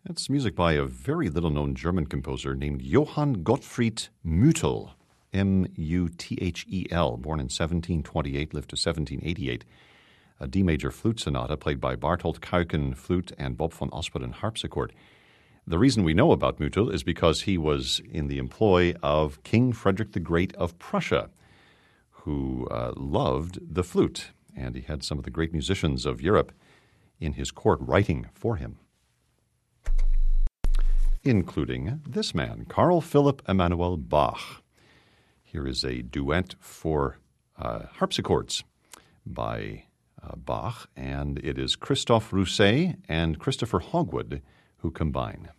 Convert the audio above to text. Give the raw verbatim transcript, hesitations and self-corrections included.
That's music by a very little-known German composer named Johann Gottfried Muthel, M U T H E L, born in seventeen twenty-eight, lived to seventeen eighty-eight. A D major flute sonata played by Barthold Kuiken flute and Bob von Ospelen harpsichord. The reason we know about Muthel is because he was in the employ of King Frederick the Great of Prussia, who uh, loved the flute, and he had some of the great musicians of Europe in his court writing for him, including this man, Carl Philipp Emanuel Bach. Here is a duet for uh, harpsichords by uh, Bach, and it is Christoph Rousset and Christopher Hogwood who combine.